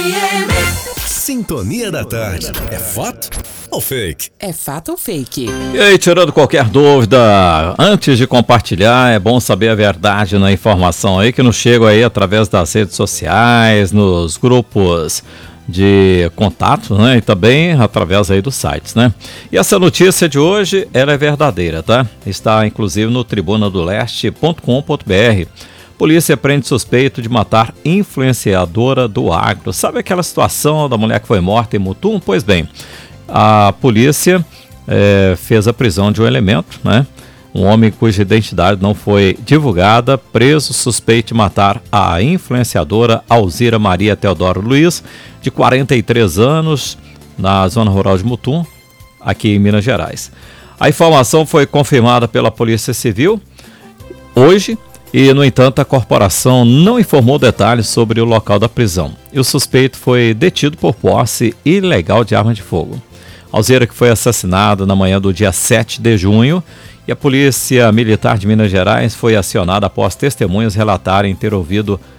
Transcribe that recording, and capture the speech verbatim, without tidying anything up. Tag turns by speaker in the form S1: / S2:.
S1: M.
S2: Sintonia da Tarde. É fato ou fake?
S3: É fato ou fake?
S4: E aí, tirando qualquer dúvida, antes de compartilhar, é bom saber a verdade na informação aí que nos chega aí através das redes sociais, nos grupos de contato, né? E também através aí dos sites, né? E essa notícia de hoje, ela é verdadeira, tá? Está inclusive no tribuna do leste ponto com ponto b r. Polícia prende suspeito de matar influenciadora do agro. Sabe aquela situação da mulher que foi morta em Mutum? Pois bem, a polícia é, fez a prisão de um elemento, né? Um homem cuja identidade não foi divulgada, preso suspeito de matar a influenciadora Alzira Maria Teodoro Luiz, de quarenta e três anos, na zona rural de Mutum, aqui em Minas Gerais. A informação foi confirmada pela Polícia Civil hoje e, no entanto, a corporação não informou detalhes sobre o local da prisão. E o suspeito foi detido por posse ilegal de arma de fogo. Alzira, que foi assassinada na manhã do dia sete de junho, e a Polícia Militar de Minas Gerais foi acionada após testemunhas relatarem ter ouvido